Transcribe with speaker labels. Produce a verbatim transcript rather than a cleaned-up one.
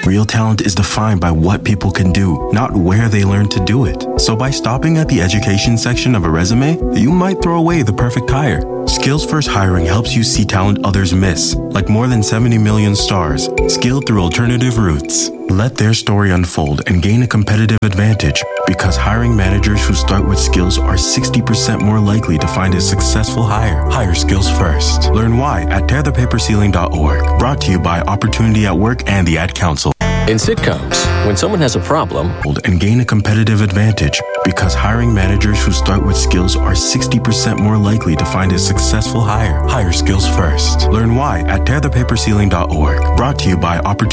Speaker 1: Real talent is defined by what people can do, not where they learn to do it. So by stopping at the education section of a resume, you might throw away the perfect hire. Skills First Hiring helps you see talent others miss, like more than seventy million stars, skilled through alternative routes. Let their story unfold and gain a competitive advantage, because hiring managers who start with skills are sixty percent more likely to find a successful hire. Hire skills first. Learn why at tear the paper ceiling dot org. Brought to you by Opportunity at Work and the Ad Council.
Speaker 2: In sitcoms, when someone has a problem,
Speaker 1: and gain a competitive advantage, because hiring managers who start with skills are sixty percent more likely to find a successful hire. Hire skills first. Learn why at tear the paper ceiling dot org. Brought to you by Opportunity